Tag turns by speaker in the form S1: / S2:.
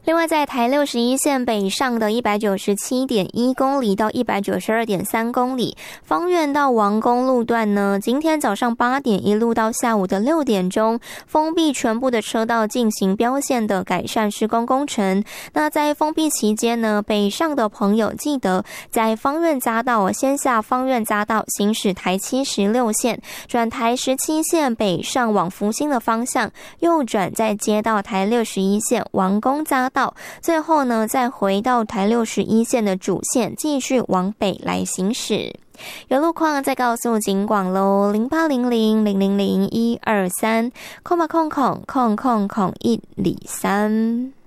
S1: 另外在台61线北上的 197.1 公里到 192.3 公里，芳苑到王公路段呢，今天早上8点一路到下午的6点钟，封闭全部的车道进行标线的改善施工工程。那在封闭期间呢，北上的朋友记得在芳苑匝道先下芳苑匝道行驶台76线，转台17线北上往福兴的方向，右转再接到台61线王公匝道，最后呢再回到台61线的主线继续往北来行驶。有路况再告诉警广咯，0800000123，空103。